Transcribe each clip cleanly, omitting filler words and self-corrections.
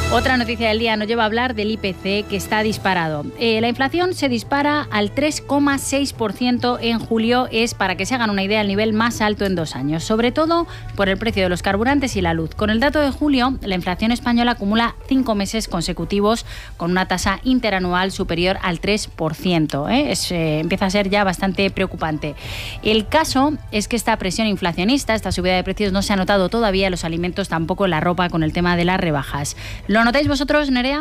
Otra noticia del día nos lleva a hablar del IPC, que está disparado. La inflación se dispara al 3,6% en julio. Es, para que se hagan una idea, el nivel más alto en 2 años, sobre todo por el precio de los carburantes y la luz. Con el dato de julio, la inflación española acumula 5 meses consecutivos con una tasa interanual superior al 3%. Empieza a ser ya bastante preocupante. El caso es que esta presión inflacionista, esta subida de precios, no se ha notado todavía en los alimentos, tampoco en la ropa, con el tema de las rebajas. ¿Lo notáis vosotros, Nerea?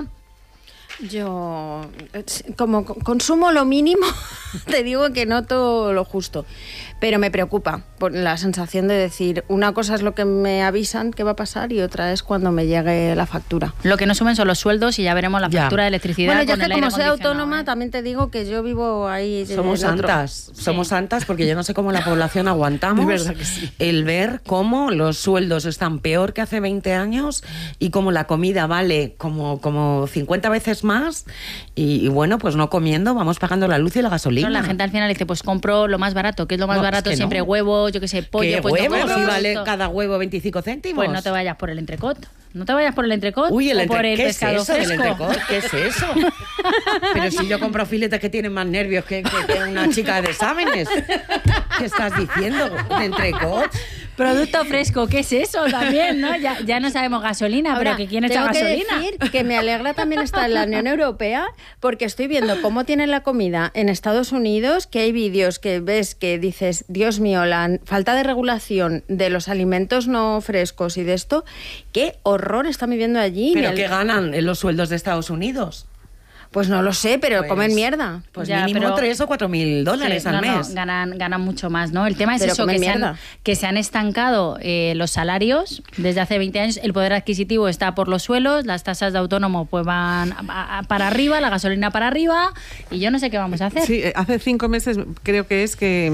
Yo, como consumo lo mínimo, te digo que noto lo justo. Pero me preocupa por la sensación de decir, una cosa es lo que me avisan que va a pasar y otra es cuando me llegue la factura. Lo que no suben son los sueldos y ya veremos la factura de electricidad. Bueno, ya con es el que aire como soy acondicionado, autónoma, también te digo que yo vivo ahí. Somos santas, somos santas, porque yo no sé cómo la población aguantamos verdad que sí. El ver cómo los sueldos están peor que hace 20 años y cómo la comida vale como 50 veces más y bueno, pues no comiendo, vamos pagando la luz y la gasolina. No, la gente al final dice, pues compro lo más barato, que es lo más barato, es que siempre huevo, yo qué sé, pollo. ¿Qué pues huevo? no, Si vale cada huevo 25 céntimos. Pues no te vayas por el entrecot. No te vayas por el entrecot. Uy, o por el pescado fresco. ¿El entrecot? ¿Qué es eso? Pero si yo compro filetes que tienen más nervios que una chica de exámenes. ¿Qué estás diciendo? ¿De entrecot? Producto fresco, ¿qué es eso también, no? Ya no sabemos gasolina. Ahora, pero que quién echa gasolina. Tengo que decir que me alegra también estar en la Unión Europea, porque estoy viendo cómo tienen la comida en Estados Unidos, que hay vídeos que ves que dices, Dios mío, la falta de regulación de los alimentos no frescos y de esto, qué horror están viviendo allí. ¿Pero qué ganan en los sueldos de Estados Unidos? Pues no lo sé, pero pues, comen mierda. Pues ya, mínimo 3 o 4 mil dólares al mes. No, ganan mucho más, ¿no? El tema es pero eso, que se han estancado los salarios desde hace 20 años. El poder adquisitivo está por los suelos, las tasas de autónomo pues van para arriba, la gasolina para arriba, y yo no sé qué vamos a hacer. Sí, hace 5 meses creo que es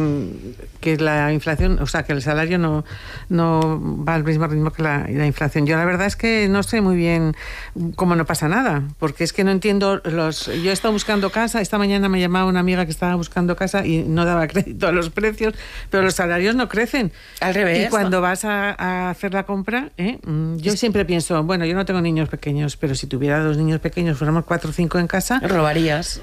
que la inflación, o sea, que el salario no va al mismo ritmo que la inflación. Yo la verdad es que no sé muy bien cómo no pasa nada, porque es que no entiendo yo he estado buscando casa. Esta mañana me llamaba una amiga que estaba buscando casa y no daba crédito a los precios, pero los salarios no crecen. Al revés. Y cuando vas a hacer la compra, yo siempre pienso, bueno, yo no tengo niños pequeños, pero si tuviera 2 niños pequeños, fuéramos 4 o 5 en casa, robarías.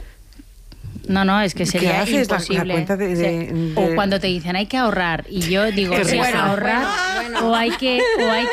No, es que sería imposible. La cuenta de... O cuando te dicen hay que ahorrar y yo digo, si es ahorrar o hay que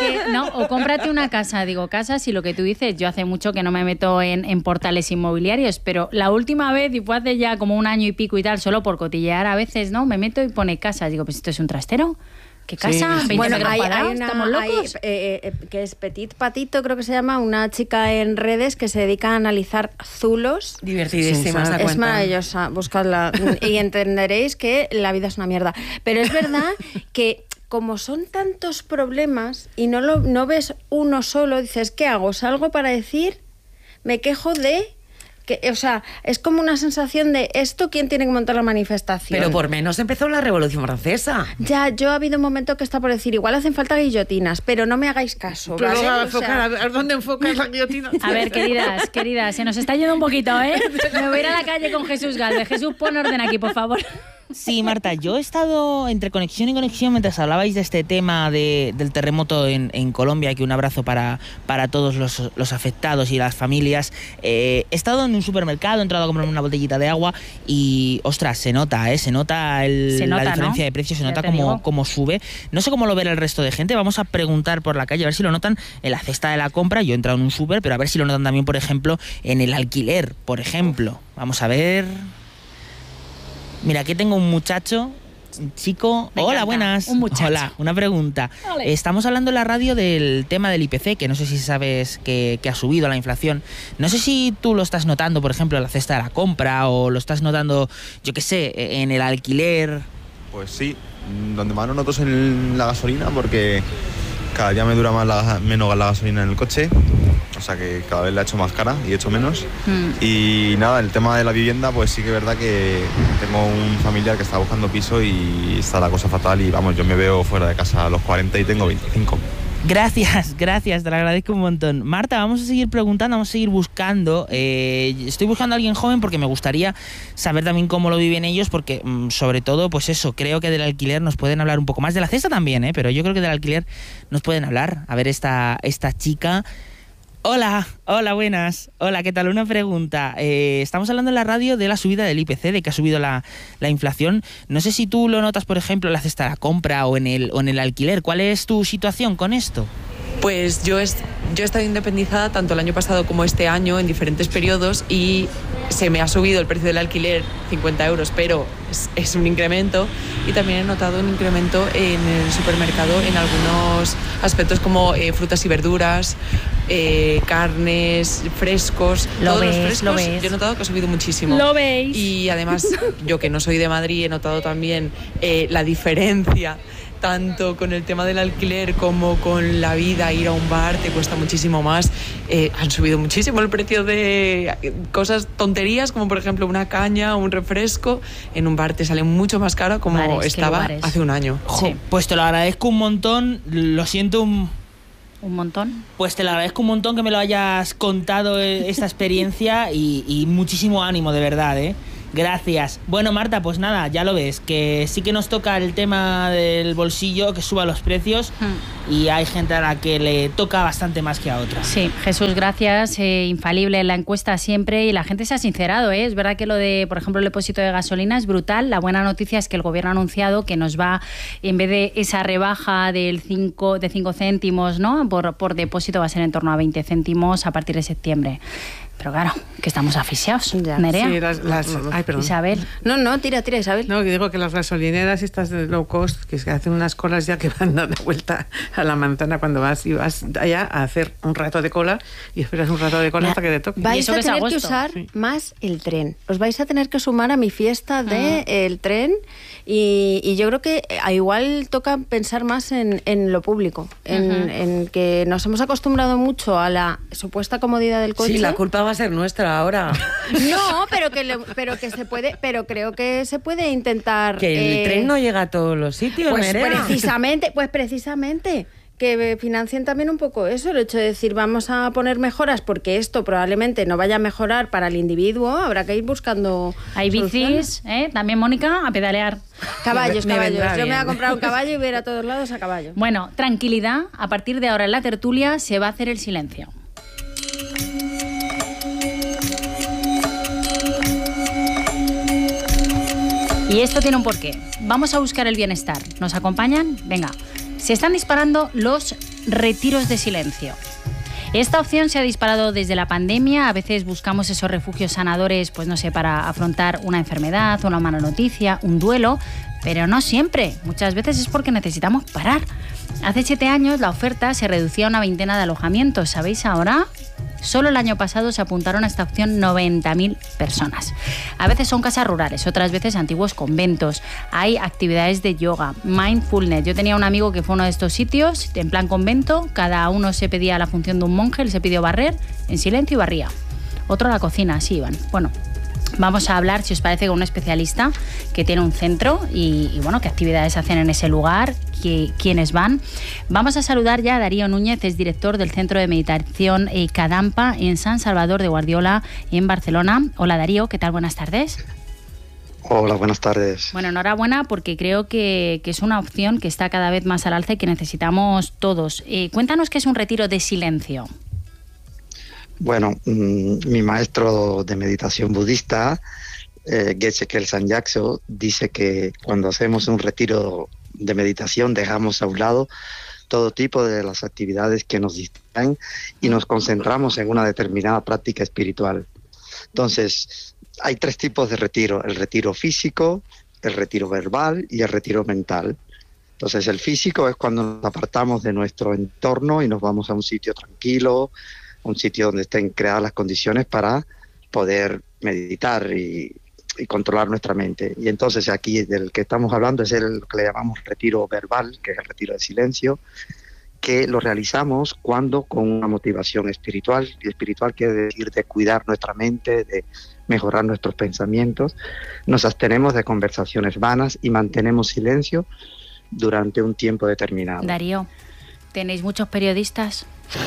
o cómprate una casa. Digo, casa, si lo que tú dices, yo hace mucho que no me meto en portales inmobiliarios, pero la última vez, y fue hace ya como 1 año y pico y tal, solo por cotillear a veces, ¿no? Me meto y pone casa. Digo, pues esto es un trastero. ¿Qué casa? Sí. Bueno, hay ¿estamos locos? que es Petit Patito, creo que se llama, una chica en redes que se dedica a analizar zulos. Divertidísima esa cuenta. Es maravillosa, buscadla y entenderéis que la vida es una mierda. Pero es verdad que como son tantos problemas y no ves uno solo, dices, ¿qué hago? ¿Salgo para decir? Me quejo de... o sea, es como una sensación de esto, ¿quién tiene que montar la manifestación? Pero por menos empezó la Revolución Francesa. Ya, yo ha habido un momento que está por decir, igual hacen falta guillotinas, pero no me hagáis caso, pero ¿vale? ¿a dónde enfocas la guillotina? A ver, queridas, se nos está yendo un poquito, ¿eh? Me voy a ir a la calle con Jesús Galvez. Jesús, pon orden aquí, por favor. Sí, Marta, yo he estado entre conexión y conexión mientras hablabais de este tema del terremoto en Colombia, que un abrazo para todos los afectados y las familias. He estado en un supermercado, he entrado a comprarme una botellita de agua y, ostras, se nota la diferencia, ¿no?, de precios, se nota cómo sube. No sé cómo lo verá el resto de gente, vamos a preguntar por la calle, a ver si lo notan en la cesta de la compra. Yo he entrado en un súper, pero a ver si lo notan también, por ejemplo, en el alquiler, por ejemplo. Vamos a ver... Mira, aquí tengo un muchacho, un chico... Hola, buenas. Un muchacho. Hola, una pregunta. Ole. Estamos hablando en la radio del tema del IPC, que no sé si sabes que ha subido la inflación. No sé si tú lo estás notando, por ejemplo, en la cesta de la compra, o lo estás notando, yo qué sé, en el alquiler. Pues sí, donde más lo noto es en la gasolina, porque cada día me dura menos la gasolina en el coche. O sea que cada vez la he hecho más cara y he hecho menos. Y nada, el tema de la vivienda, pues sí que es verdad que tengo un familiar que está buscando piso y está la cosa fatal. Y vamos, yo me veo fuera de casa a los 40 y tengo 25. Gracias, te lo agradezco un montón. Marta, vamos a seguir preguntando, vamos a seguir buscando. Estoy buscando a alguien joven porque me gustaría saber también cómo lo viven ellos, porque sobre todo, pues eso, creo que del alquiler nos pueden hablar un poco más, de la cesta también, pero yo creo que del alquiler nos pueden hablar. A ver, esta chica... Hola, buenas. Hola, ¿qué tal? Una pregunta. Estamos hablando en la radio de la subida del IPC, de que ha subido la inflación. No sé si tú lo notas, por ejemplo, en la cesta de la compra o en el alquiler. ¿Cuál es tu situación con esto? Pues yo he estado independizada tanto el año pasado como este año en diferentes periodos y se me ha subido el precio del alquiler 50 euros, pero es un incremento, y también he notado un incremento en el supermercado en algunos aspectos como frutas y verduras, carnes, frescos, Lo los ves. yo he notado que ha subido muchísimo. Lo veis. Y además, yo que no soy de Madrid, he notado también la diferencia tanto con el tema del alquiler como con la vida. Ir a un bar te cuesta muchísimo más. Han subido muchísimo el precio de cosas, tonterías, como por ejemplo una caña, un refresco. En un bar te sale mucho más caro como estaba hace un año. Sí. Pues te lo agradezco un montón, lo siento ¿Un montón? Pues te lo agradezco un montón que me lo hayas contado, esta experiencia, y muchísimo ánimo, de verdad, ¿eh? Gracias. Bueno, Marta, pues nada, ya lo ves, que sí que nos toca el tema del bolsillo, que suba los precios, y hay gente a la que le toca bastante más que a otras. Sí, Jesús, gracias. Infalible en la encuesta siempre, y la gente se ha sincerado, ¿eh? Es verdad que lo de, por ejemplo, el depósito de gasolina es brutal. La buena noticia es que el gobierno ha anunciado que nos va, en vez de esa rebaja de 5 céntimos, ¿no?, por depósito, va a ser en torno a 20 céntimos a partir de septiembre. Pero claro, que estamos asfixiados. Ya. Nerea. Sí, ay, perdón. Isabel. No, tira, Isabel. No, que digo que las gasolineras estas de low cost, que hacen unas colas ya que van dando vuelta a la manzana cuando vas allá a hacer un rato de cola, y esperas un rato de cola hasta que te toque. Vais a tener que usar más el tren. Os vais a tener que sumar a mi fiesta del tren, y yo creo que igual toca pensar más en lo público, en que nos hemos acostumbrado mucho a la supuesta comodidad del coche. Sí, la culpa va a ser nuestra ahora. No, pero que se puede, pero creo que se puede intentar. Que el tren no llega a todos los sitios, pues Nerea. precisamente que financien también un poco eso, el hecho de decir vamos a poner mejoras, porque esto probablemente no vaya a mejorar para el individuo, habrá que ir buscando. Hay bicis, también, Mónica, a pedalear. Caballos. Me vendrá Yo me voy a bien. comprar un caballo y voy a ir a todos lados a caballo. Bueno, tranquilidad, a partir de ahora en la tertulia se va a hacer el silencio. Y esto tiene un porqué. Vamos a buscar el bienestar. ¿Nos acompañan? Venga. Se están disparando los retiros de silencio. Esta opción se ha disparado desde la pandemia. A veces buscamos esos refugios sanadores, pues no sé, para afrontar una enfermedad, una mala noticia, un duelo, pero no siempre. Muchas veces es porque necesitamos parar. Hace 7 años la oferta se reducía a una veintena de alojamientos. ¿Sabéis ahora? Solo el año pasado se apuntaron a esta opción 90.000 personas. A veces son casas rurales, otras veces antiguos conventos. Hay actividades de yoga, mindfulness. Yo tenía un amigo que fue a uno de estos sitios, en plan convento. Cada uno se pedía la función de un monje, él se pidió barrer en silencio y barría. Otro a la cocina, así iban. Bueno, vamos a hablar, si os parece, con un especialista que tiene un centro y bueno, qué actividades hacen en ese lugar, quiénes van. Vamos a saludar ya a Darío Núñez, es director del Centro de Meditación Kadampa en San Salvador de Guardiola, en Barcelona. Hola Darío, ¿qué tal? Buenas tardes. Hola, buenas tardes. Bueno, enhorabuena, porque creo que es una opción que está cada vez más al alza y que necesitamos todos. Cuéntanos qué es un retiro de silencio. Bueno, mi maestro de meditación budista, Geshe Kelsang Gyatso, dice que cuando hacemos un retiro de meditación dejamos a un lado todo tipo de las actividades que nos distraen y nos concentramos en una determinada práctica espiritual. Entonces, hay 3 tipos de retiro: el retiro físico, el retiro verbal y el retiro mental. Entonces, el físico es cuando nos apartamos de nuestro entorno y nos vamos a un sitio tranquilo, un sitio donde estén creadas las condiciones para poder meditar y controlar nuestra mente. Y entonces aquí del que estamos hablando es el que le llamamos retiro verbal, que es el retiro de silencio, que lo realizamos cuando con una motivación espiritual, y espiritual quiere decir de cuidar nuestra mente, de mejorar nuestros pensamientos, nos abstenemos de conversaciones vanas y mantenemos silencio durante un tiempo determinado. Darío, ¿tenéis muchos periodistas?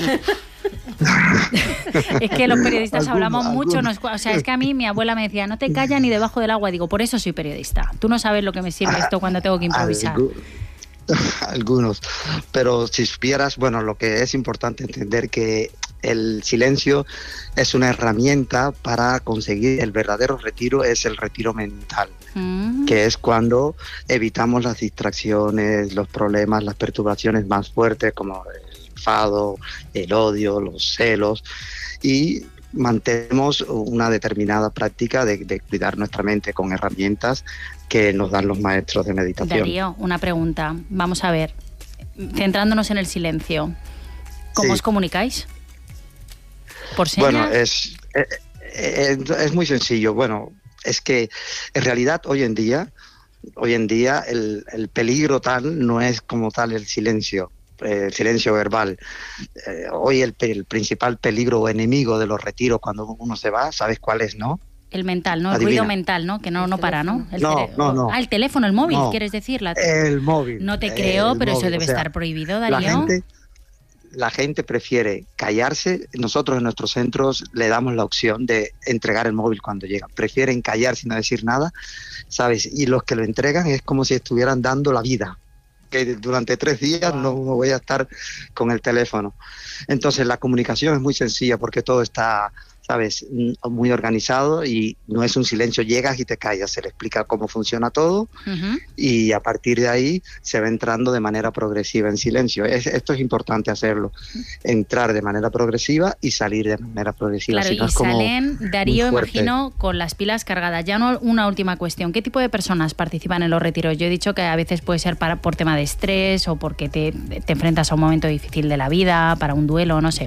Es que los periodistas hablamos mucho, o sea, es que a mí mi abuela me decía, no te callas ni debajo del agua. Digo, por eso soy periodista. Tú no sabes lo que me sirve esto cuando tengo que improvisar. Algunos, pero si supieras, bueno, lo que es importante entender que el silencio es una herramienta para conseguir el verdadero retiro, es el retiro mental, que es cuando evitamos las distracciones, los problemas, las perturbaciones más fuertes como el enfado, el odio, los celos, y mantenemos una determinada práctica de cuidar nuestra mente con herramientas que nos dan los maestros de meditación. Darío, una pregunta. Vamos a ver, centrándonos en el silencio, ¿cómo os comunicáis? ¿Por señas? Bueno, es muy sencillo. Bueno, es que en realidad hoy en día el peligro tal no es como tal el silencio verbal. Hoy el principal peligro o enemigo de los retiros cuando uno se va, ¿sabes cuál es, no? El mental, ¿no? El Adivina. ruido mental, ¿no? Que no para, ¿no? No. Ah, el teléfono, el móvil, No. ¿quieres decir? El móvil. No te creo, pero móvil, eso debe estar prohibido, Darío. La gente prefiere callarse. Nosotros en nuestros centros le damos la opción de entregar el móvil cuando llegan. Prefieren callarse y no decir nada, ¿sabes? Y los que lo entregan es como si estuvieran dando la vida. Que durante 3 días no voy a estar con el teléfono. Entonces la comunicación es muy sencilla porque todo está, ¿sabes?, muy organizado y no es un silencio, llegas y te callas, se le explica cómo funciona todo y a partir de ahí se va entrando de manera progresiva en silencio. Esto es importante hacerlo, entrar de manera progresiva y salir de manera progresiva. Claro, si no y es como salen, Darío, muy fuerte. imagino, con las pilas cargadas. Ya no, una última cuestión, ¿qué tipo de personas participan en los retiros? Yo he dicho que a veces puede ser por tema de estrés o porque te enfrentas a un momento difícil de la vida, para un duelo, no sé.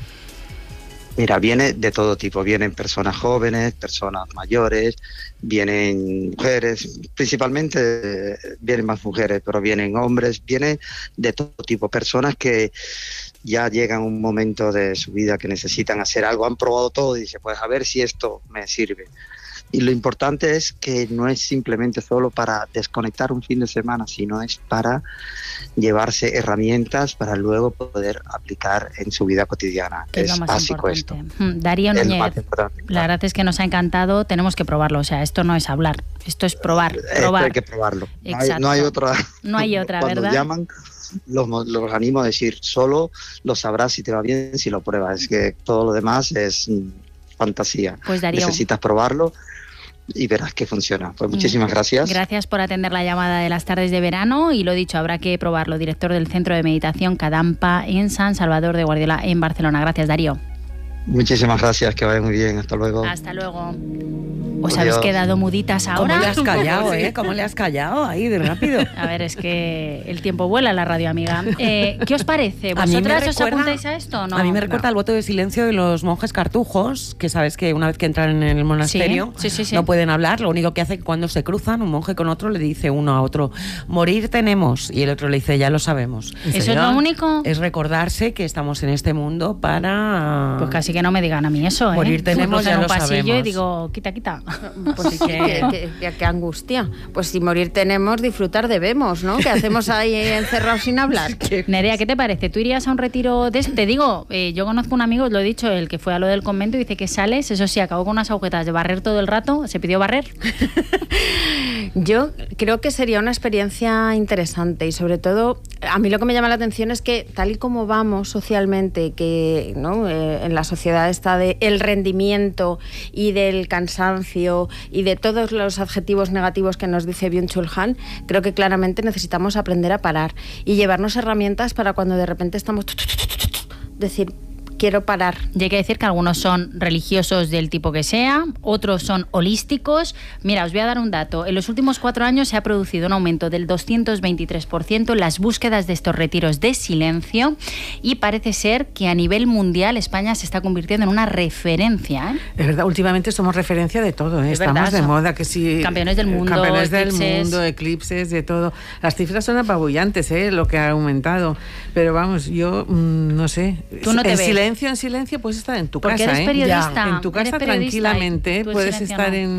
Mira, viene de todo tipo, vienen personas jóvenes, personas mayores, vienen mujeres, principalmente vienen más mujeres, pero vienen hombres, viene de todo tipo, personas que ya llegan a un momento de su vida que necesitan hacer algo, han probado todo y dicen, pues a ver si esto me sirve. Y lo importante es que no es simplemente solo para desconectar un fin de semana, sino es para llevarse herramientas para luego poder aplicar en su vida cotidiana. Es lo más básico importante. esto. Darío Es Núñez, más importante, la verdad es que nos ha encantado, tenemos que probarlo, o sea, esto no es hablar, esto es probar. Esto hay que probarlo. No hay otra. No hay otra, Cuando ¿verdad? llaman, los animo a decir, solo lo sabrás si te va bien, si lo pruebas. Es que todo lo demás es fantasía. Pues Darío, necesitas probarlo y verás que funciona. Pues muchísimas gracias. Gracias por atender la llamada de las tardes de verano y lo dicho, habrá que probarlo. Director del Centro de Meditación Kadampa en San Salvador de Guardiola en Barcelona. Gracias, Darío. Muchísimas gracias, que vaya muy bien. Hasta luego. Hasta luego. ¿Os habéis quedado muditas ahora? ¿Cómo le has callado, ¿Cómo le has callado ahí de rápido? A ver, es que el tiempo vuela en la radio, amiga. ¿Qué os parece? A mí me ¿Vosotras os recuerda- apuntáis a esto o no? A mí me recuerda al voto de silencio de los monjes cartujos, que sabes que una vez que entran en el monasterio Sí. no pueden hablar. Lo único que hacen cuando se cruzan, un monje con otro le dice uno a otro, morir tenemos, y el otro le dice, ya lo sabemos. ¿Eso es lo único? Es recordarse que estamos en este mundo para... Pues casi que no me digan a mí eso, ¿eh? Morir tenemos, Cruzo en ya un lo pasillo sabemos. y digo, quita, quita. Pues sí, qué angustia. Pues si morir tenemos, disfrutar debemos, ¿no? ¿Qué hacemos ahí encerrados sin hablar? Nerea, ¿qué te parece? ¿Tú irías a un retiro de Te digo, yo conozco un amigo, lo he dicho, el que fue a lo del convento y dice que sales, eso sí, acabó con unas agujetas de barrer todo el rato, se pidió barrer. Yo creo que sería una experiencia interesante y sobre todo a mí lo que me llama la atención es que tal y como vamos socialmente, que ¿no? En la sociedad está de el rendimiento y del cansancio y de todos los adjetivos negativos que nos dice Byung-Chul Han, creo que claramente necesitamos aprender a parar y llevarnos herramientas para cuando de repente estamos decir, quiero parar. Y hay que decir que algunos son religiosos del tipo que sea, otros son holísticos. Mira, os voy a dar un dato. En los últimos 4 años se ha producido un aumento del 223% en las búsquedas de estos retiros de silencio y parece ser que a nivel mundial España se está convirtiendo en una referencia, ¿eh? Es verdad, últimamente somos referencia de todo, ¿eh? Es Estamos verdad, de son moda, que sí. campeones del mundo, Campeones eclipses. del mundo, eclipses, de todo. Las cifras son apabullantes, lo que ha aumentado. Pero vamos, yo no sé. Tú no te en ves. silencio, puedes estar en tu Porque casa, eres periodista, En tu eres casa periodista tranquilamente y tú en puedes silencio estar no. en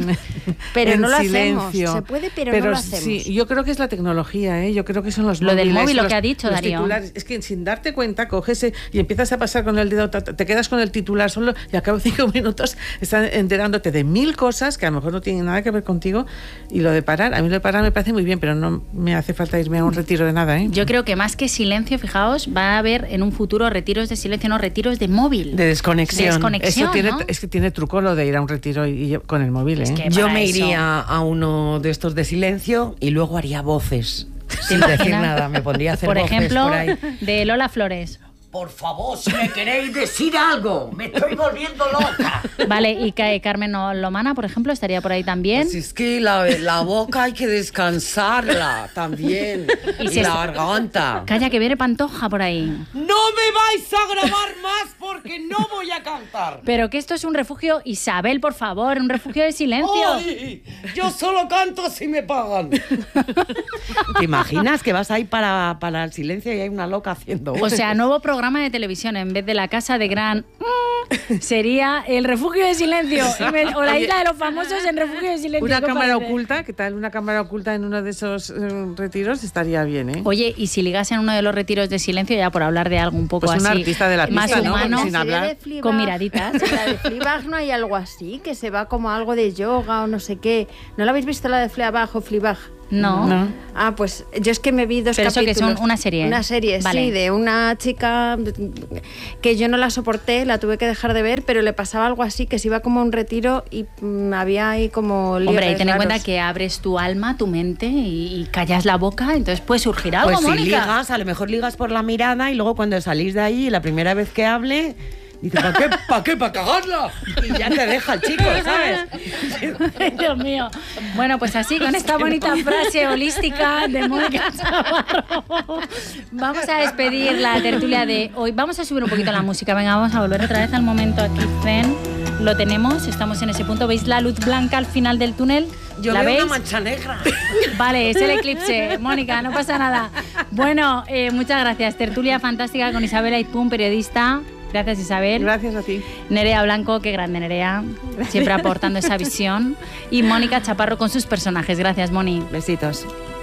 Pero en no lo silencio. hacemos. Se puede, pero no lo hacemos. Sí, yo creo que es la tecnología, ¿eh? Yo creo que son los Lo móviles. del móvil, lo los, que ha dicho los Darío. titulares. Es que sin darte cuenta, coges y empiezas a pasar con el dedo, te quedas con el titular solo y a cabo de 5 minutos estás enterándote de 1000 cosas que a lo mejor no tienen nada que ver contigo. Y lo de parar, a mí lo de parar me parece muy bien, pero no me hace falta irme a un retiro de nada, ¿eh? Yo creo que más que silencio, fijaos, va a haber en un futuro retiros de silencio, no, retiros de móvil. De desconexión. Desconexión, Eso tiene, ¿no? es que tiene truco lo de ir a un retiro y con el móvil, ¿eh? Es que Yo para me eso. iría a uno de estos de silencio y luego haría voces. Sin imaginas? decir nada, me pondría a hacer Por voces ejemplo, por ahí. de Lola Flores. Por favor, si me queréis decir algo, me estoy volviendo loca. Vale, y Carmen Lomana, por ejemplo, estaría por ahí también. Pues es que la boca hay que descansarla también. Y Y, si la es- garganta. Calla, que viene Pantoja por ahí. No me vais a grabar más porque no voy a cantar. Pero que esto es un refugio, Isabel, por favor, un refugio de silencio. ¡Ay! Yo solo canto si me pagan. ¿Te imaginas que vas ahí para el silencio y hay una loca haciendo? O sea, nuevo programa de televisión, en vez de la casa de gran... sería el refugio de silencio. O la isla de los famosos en refugio de silencio. Una ¿qué cámara parece? oculta, ¿qué tal? Una cámara oculta en uno de esos retiros estaría bien, ¿eh? Oye, y si ligas en uno de los retiros de silencio, ya por hablar de algo un poco Pues un así, artista de la más pista, ¿no? humano, Sin hablar. con miraditas. La de Fleabag no hay algo así, que se va como algo de yoga o no sé qué. ¿No la habéis visto la de Fleabag o Fleabag? No. No. Ah, pues yo es que me vi 2 Pero eso que capítulos. es una serie. Una serie, Vale. sí, de una chica que yo no la soporté, la tuve que dejar de ver, pero le pasaba algo así, que se iba como a un retiro y había ahí como líos Hombre, y ten en raros. cuenta que abres tu alma, tu mente y callas la boca, entonces puede surgir algo, Pues si Mónica. ligas, a lo mejor ligas por la mirada y luego cuando salís de ahí, la primera vez que hable, dice, ¿para qué? ¿Para qué? ¿Para cagarla? Y ya te deja el chico, ¿sabes? Ay, Dios mío. Bueno, pues así, con esta bonita frase holística de Mónica Chavarro, vamos a despedir la tertulia de hoy. Vamos a subir un poquito la música. Venga, vamos a volver otra vez al momento aquí, Zen. Lo tenemos, estamos en ese punto. ¿Veis la luz blanca al final del túnel? Yo ¿La veo veis? una mancha negra. Vale, es el eclipse. Mónica, no pasa nada. Bueno, muchas gracias. Tertulia fantástica con Isabel Aizpún, periodista. Gracias, Isabel. Gracias a ti. Nerea Blanco, qué grande Nerea, siempre aportando esa visión. Y Mónica Chaparro con sus personajes. Gracias, Moni. Besitos.